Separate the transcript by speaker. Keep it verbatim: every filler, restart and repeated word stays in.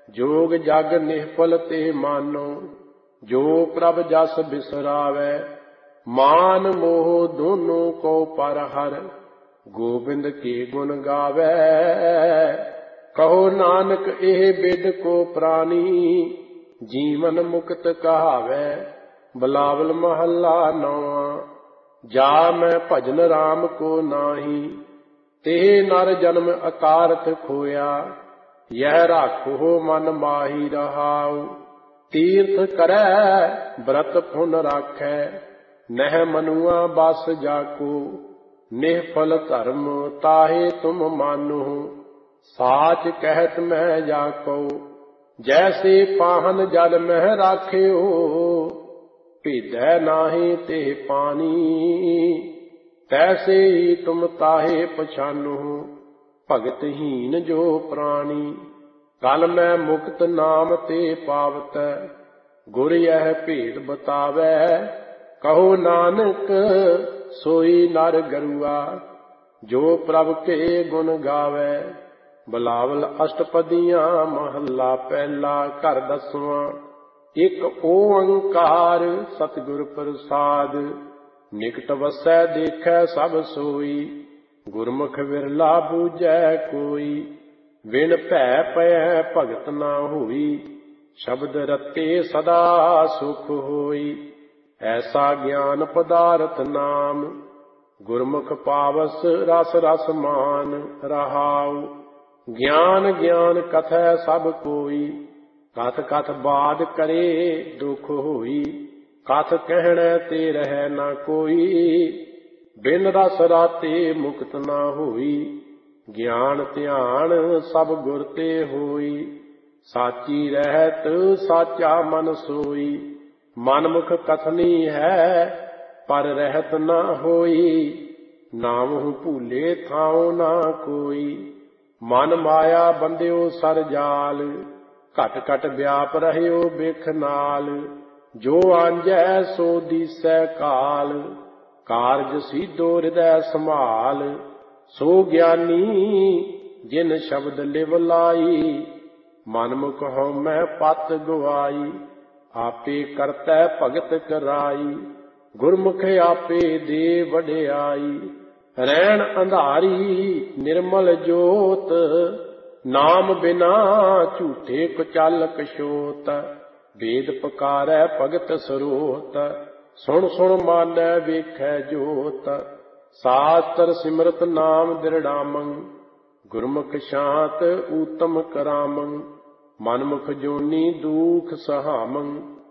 Speaker 1: जोग जग निष्फल ते मानो, जो प्रभ जस बिसरावै। मान मोह दोनों को पर हर, गोबिंद के गुण गावै। कहो नानक एह बिद को प्राणी, जीवन मुक्त कहावै। बिलावल महला नौवां। जा मैं भजन राम को नाही, ते नर जन्म अकारथ खोया। यह राखो मन माही रहाऊ, तीर्थ करै व्रत पुन राखै। नह मनुआ बस जाको, निष्फल धर्म ताहे तुम मानो। साच कहत मैं जाको, जैसे पाहन जल मह राख्यो। भेदै नाहि ते पानी, तैसे ही तुम ताहे पछानो। भगतहीन जो प्राणी, कल मैं मुक्त नाम ते पावत। गुर यह भेद बतावै, कहो नानक सोई नर गरुआ। जो प्रभ के गुण गावै। बिलावल अष्टपदियां महला पहला। घर दसवां। एक ओंकार सतगुर प्रसाद, निकट वसै देखै सब सोई। गुरमुख विरला बूझै कोई, बिन भै पै भगत ना होई। शब्द रते सदा सुख होई, ऐसा ज्ञान पदारथ नाम। गुरमुख पावस रस रस मान रहाऊ। ज्ञान ज्ञान कथै सब कोई, कथ कथ बाद करे दुख होई। कथ कहणै ते रहै न कोई, बिन रस राते मुक्त ना होई। ज्ञान ध्यान सब गुर ते होई, साची रहत साचा मन सोई। मनमुख कथनी है पर रहत न होई, नामहु भूले थाओ ना कोई। मन माया बंध्यो सर जाल, घट घट व्याप रहियो बिख नाल। जो आंजै सो दीसै काल, कारज सीधो हृदय संभाल। सो ज्ञानी जिन शब्द लिव लाई, मनमुख हਉਮੈ पत गवाई। आपे करतै भगत कराई, गुरमुख आपे दे वਡਿਆਈ। रैन अंधारी निर्मल जोत, नाम बिना झूठे कुचल कछोत। वेद पकारै भगत सरोत, सुन सुन मानै वेखै जोत। शास्त्र सिमरत नाम दृढ़ामं, गुरमुख शांत ऊतम करामं। मनमुख जोनी दुख सहामं,